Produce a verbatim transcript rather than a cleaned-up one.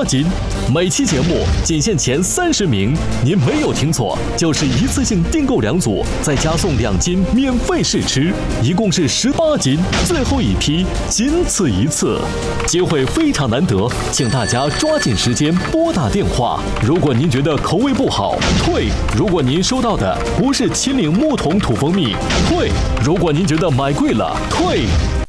八斤。每期节目仅限前三十名，您没有听错，就是一次性订购两组，再加送两斤免费试吃，一共是十八斤，最后一批仅此一次，机会非常难得，请大家抓紧时间拨打电话。如果您觉得口味不好，退；如果您收到的不是秦岭木桶土蜂蜜，退；如果您觉得买贵了，退。